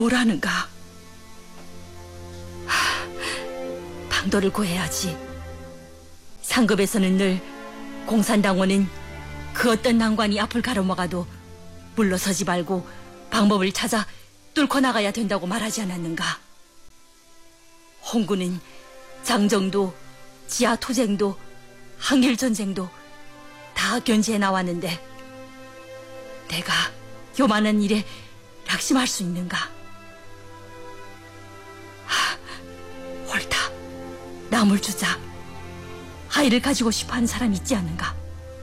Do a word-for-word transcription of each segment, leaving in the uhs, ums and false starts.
뭐라는가? 하, 방도를 구해야지. 상급에서는 늘 공산당원은 그 어떤 난관이 앞을 가로막아도 물러서지 말고 방법을 찾아 뚫고 나가야 된다고 말하지 않았는가? 홍구는 장정도, 지하투쟁도, 항일전쟁도 다 견제해 나왔는데 내가 요만한 일에 낙심할 수 있는가? 하, 옳다. 남을 주자. 아이를 가지고 싶어하는 사람 있지 않은가?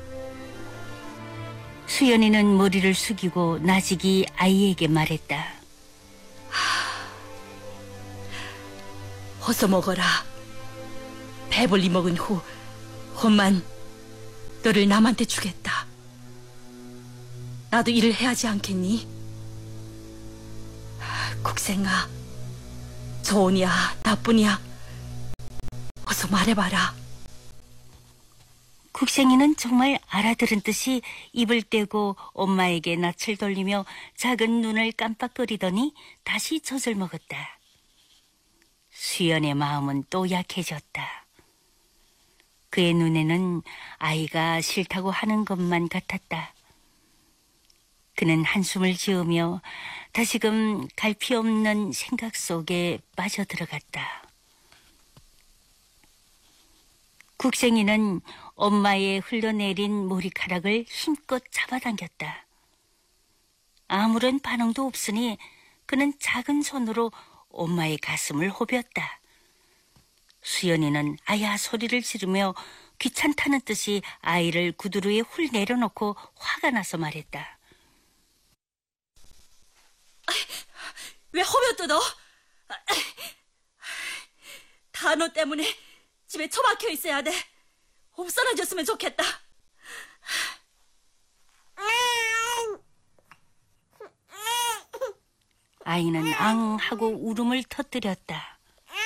수연이는 머리를 숙이고 나직이 아이에게 말했다. 어서 먹어라. 배불리 먹은 후 혼만 너를 남한테 주겠다. 나도 일을 해야지 않겠니? 국생아, 좋으냐 나쁘냐 어서 말해봐라. 국생이는 정말 알아들은 듯이 입을 떼고 엄마에게 낯을 돌리며 작은 눈을 깜빡거리더니 다시 젖을 먹었다. 수연의 마음은 또 약해졌다. 그의 눈에는 아이가 싫다고 하는 것만 같았다. 그는 한숨을 지으며 다시금 갈피 없는 생각 속에 빠져들어갔다. 국생이는 엄마의 흘러내린 머리카락을 힘껏 잡아당겼다. 아무런 반응도 없으니 그는 작은 손으로 엄마의 가슴을 호볐다. 수연이는 아야 소리를 지르며 귀찮다는 듯이 아이를 구두루에 훌 내려놓고 화가 나서 말했다. 왜 허며 뜯어? 다 너 때문에 집에 처박혀 있어야 돼. 없어져줬으면 좋겠다. 아이는 앙 하고 울음을 터뜨렸다.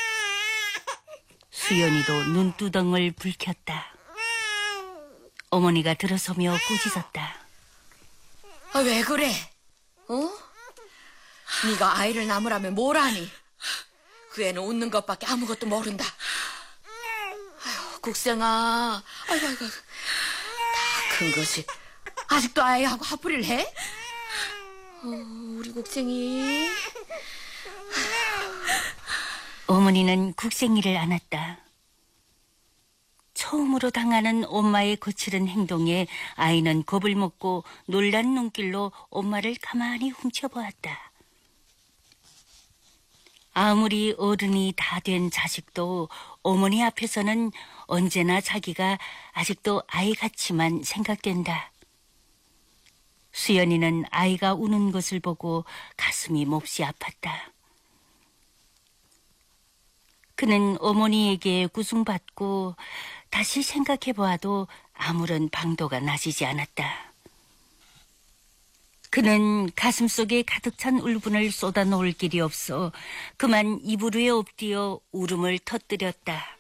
수연이도 눈두덩을 붉혔다. 어머니가 들어서며 꾸짖었다. 아, 왜 그래? 어? 네가 아이를 낳으라면 뭘 아니? 그 애는 웃는 것밖에 아무것도 모른다. 아유, 국생아. 아이고, 아이고. 다 큰 것이 아직도 아이하고 화풀이를 해? 어, 우리 국생이. 어머니는 국생이를 안았다. 처음으로 당하는 엄마의 거칠은 행동에 아이는 겁을 먹고 놀란 눈길로 엄마를 가만히 훔쳐보았다. 아무리 어른이 다 된 자식도 어머니 앞에서는 언제나 자기가 아직도 아이같이만 생각된다. 수연이는 아이가 우는 것을 보고 가슴이 몹시 아팠다. 그는 어머니에게 구승받고 다시 생각해보아도 아무런 방도가 나지지 않았다. 그는 가슴속에 가득 찬 울분을 쏟아놓을 길이 없어 그만 이불 위에 엎드려 울음을 터뜨렸다.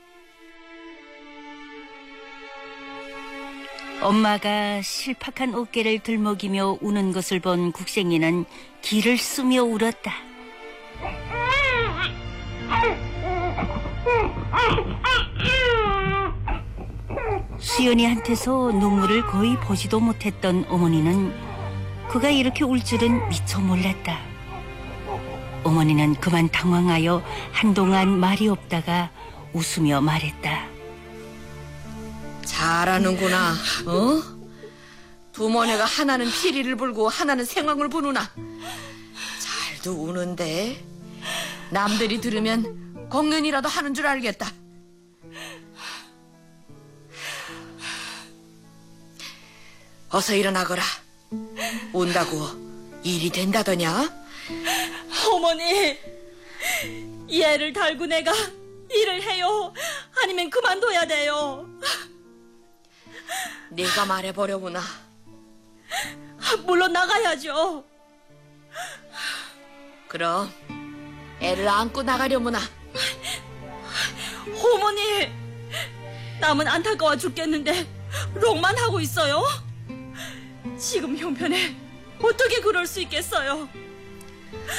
엄마가 실팍한 어깨를 들먹이며 우는 것을 본 국생이는 기를 쓰며 울었다. 수연이한테서 눈물을 거의 보지도 못했던 어머니는 그가 이렇게 울 줄은 미처 몰랐다. 어머니는 그만 당황하여 한동안 말이 없다가 웃으며 말했다. 잘하는구나. 어? 두모네가 하나는 피리를 불고 하나는 생황을 부누나. 잘도 우는데 남들이 들으면 공연이라도 하는 줄 알겠다. 어서 일어나거라. 온다고 일이 된다더냐? 어머니, 이 애를 달고 내가 일을 해요? 아니면 그만둬야 돼요? 네가 말해보려구나. 물론 나가야죠. 그럼 애를 안고 나가려무나. 어머니, 남은 안타까워 죽겠는데 록만 하고 있어요? 지금 형편에 어떻게 그럴 수 있겠어요?